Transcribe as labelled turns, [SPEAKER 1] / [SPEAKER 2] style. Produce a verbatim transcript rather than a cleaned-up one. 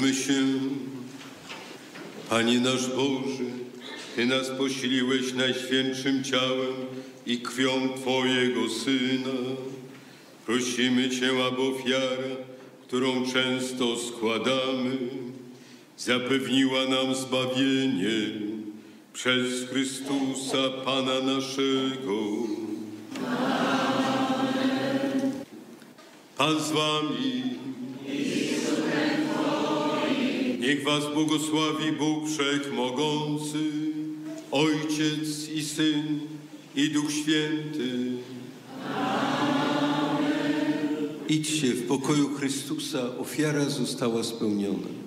[SPEAKER 1] Pomódlmy się. Panie nasz Boże, Ty nas posiliłeś najświętszym ciałem i krwią Twojego Syna. Prosimy Cię, aby ofiara, którą często składamy, zapewniła nam zbawienie przez Chrystusa Pana naszego. Amen. Pan z Wami. Niech Was błogosławi Bóg Wszechmogący, Ojciec i Syn, i Duch Święty. Amen. Idźcie w pokoju Chrystusa, ofiara została spełniona.